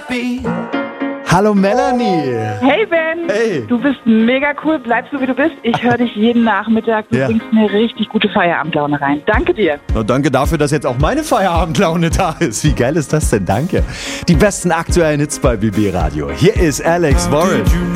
Hallo Melanie. Hey Ben, Hey. Du bist mega cool, bleib so wie du bist. Ich höre dich jeden Nachmittag, du bringst mir richtig gute Feierabendlaune rein. Danke dir. Na, danke dafür, dass jetzt auch meine Feierabendlaune da ist. Wie geil ist das denn? Danke. Die besten aktuellen Hits bei BB Radio. Hier ist Alex Warren.